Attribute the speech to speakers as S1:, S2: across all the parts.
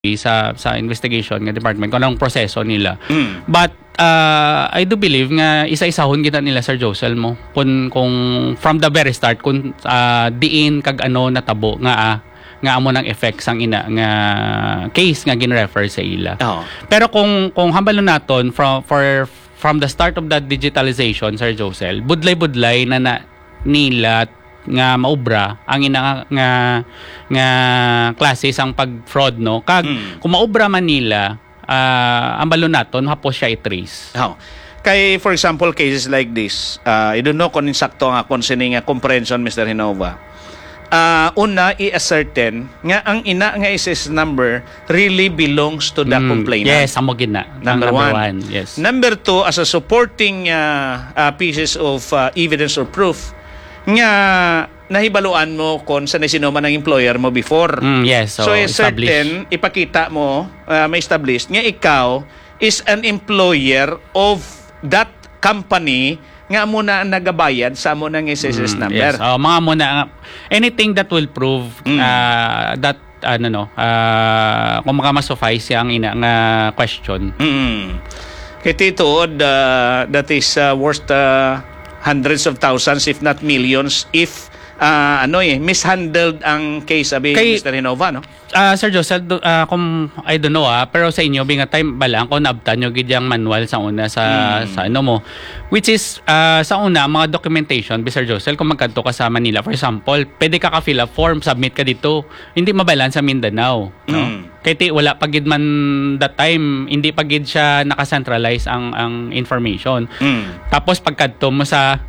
S1: sa investigation nga department kung anong proseso nila. But I do believe nga isa-isahon kita nila Sir Josel mo kung from the very start kung diin kag ano natabo nga amo ng effects ang ina nga case nga gin-refer sa ila. Pero kung hambalon naton from the start of the digitalization Sir Josel, budlay-budlay na nila nga maubra ang ina nga klase sang pag-fraud no kag kung maubra man nila ang balon naton hapos siya i-trace.
S2: Kay for example cases like this, I don't know kung insakto nga concerning comprehension Mr. Hinova. Una i-ascertain nga ang ina nga SS number really belongs to the complainant.
S1: Yes, amo gina.
S2: Number one.
S1: Yes.
S2: Number two, as a supporting pieces of evidence or proof nga nahibaluan mo kung saan sinuman ng employer mo before.
S1: Yes, so
S2: certain ipakita mo, may establish nga ikaw is an employer of that company nga muna nagabayad sa mo ng SSS number.
S1: Yes. Mga muna anything that will prove that kung suffice ang ina nga question.
S2: Kay Tito, that is worth hundreds of thousands if not millions if mishandled ang case abi Mr. Hinova, no?
S1: Sir Joseph, kung I don't know pero sa inyo binga time balang ko naabtan nyo gidyang manual sa una sa ano mo, which is sa una mga documentation Sir Joseph, kung magkanto ka sa Manila for example, pwede ka fill up form, submit ka dito, hindi mabalan sa Mindanao, no? Kaya wala pagid man that time, hindi pagid siya nakacentralize ang information. Tapos pagkanto mo sa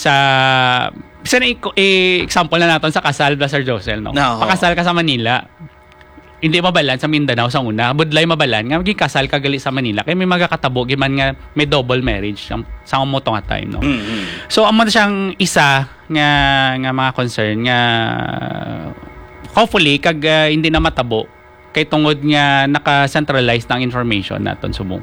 S1: example na natin sa kasal Sir Josel, no? Pakasal ka sa Manila, hindi mabalan sa Mindanao sa una, budlay mabalan nga maging kasal ka gali sa Manila kay may magakatabo giman nga may double marriage sa mo nga time, no? So amo siyang isa nga mga concern nga hopefully kag hindi na matabo kay tungod nga naka-centralize ng information naton subong.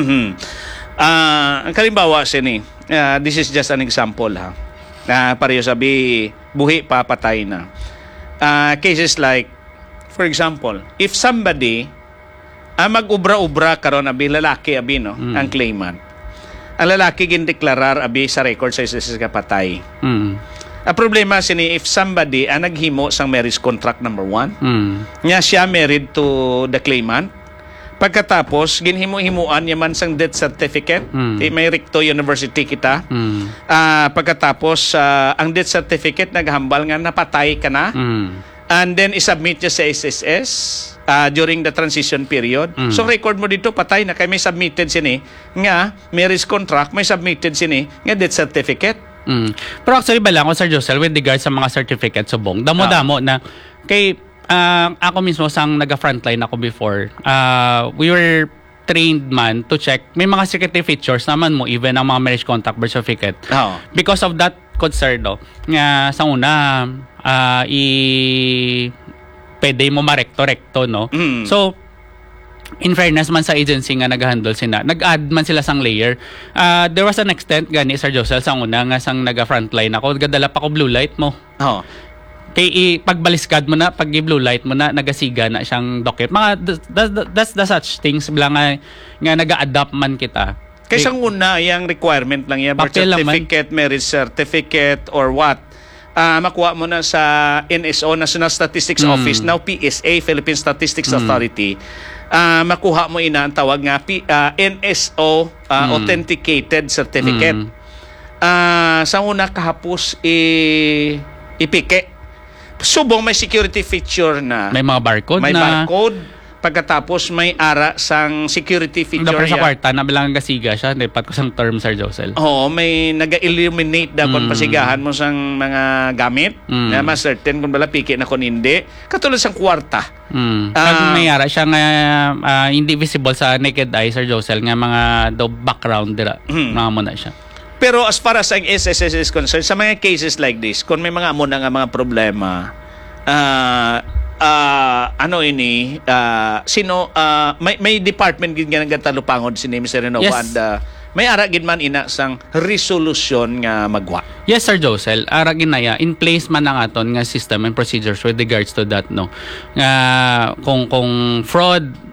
S2: Ang kalimbawa sini, this is just an example pareho sabi buhi papatay na. Cases like for example, if somebody mag-ubra-ubra karon abi lalaki abi no, ang claimant. Ang lalaki gindeklarar abi sa record sa SSS kapatay. Ang problema sini if somebody naghimo sang marriage contract number 1. Nya siya married to the claimant. Pagkatapos, ginhimo-himuan yaman sang death certificate. May Recto University kita. Pagkatapos, ang death certificate naghambal nga napatay ka na. And then, isubmit niya sa SSS during the transition period. So, record mo dito, patay na. Kaya may submitted sini nga marriage contract, may submitted sini nga death certificate.
S1: Pero actually, bala ko, Sir Josel, with regards sa mga certificates subong, damo-damo na kay ako mismo sang naga-frontline ako before, we were trained man to check may mga security features naman mo even ang mga marriage contract birth certificate. Because of that concern nga sa una pwede mo marekto-rekto, no? So in fairness man sa agency nga nag-handle sila, nag-add man sila sang layer. There was an extent gani Sir Josel sang una nga sang naga-frontline ako, gadala pa ko blue light mo. Kay pagbaliskad mo na, pag blue light mo na, nagasiga na siyang docket. That's the such things nga naga-adapt man kita.
S2: Kaya siyang una, yung requirement lang yan, birth certificate, marriage certificate, or what? Makuha mo na sa NSO, National Statistics Office, now PSA, Philippine Statistics Authority. Makuha mo ina ang tawag nga NSO, Authenticated Certificate. Sa una kahapos, ipike. Subong may security feature na.
S1: May mga barcode
S2: may
S1: na.
S2: Barcode. Pagkatapos may ara sang security feature.
S1: Dapat sa kwarta na bilang gasiga siya. Dapat ko sang term, Sir Josel.
S2: Oo, may naga-illuminate na kung pasigahan mo sang mga gamit. Na mas certain kung bala piki na kung hindi. Katulad sang kwarta.
S1: Pag may ara siya nga hindi visible sa naked eye, Sir Josel, nga mga background dira. Mga mo na siya.
S2: Pero as far as ang SSS is concerned, sa mga cases like this, kung may mga amo na nga mga problema, may department gid nga nagatalupangod si Mr. Renova and may ara gid man ina sang resolution nga magwa.
S1: Yes, Sir Josel. Ara ginaya, in place man ang aton nga system and procedures with regards to that, no. Nga kung fraud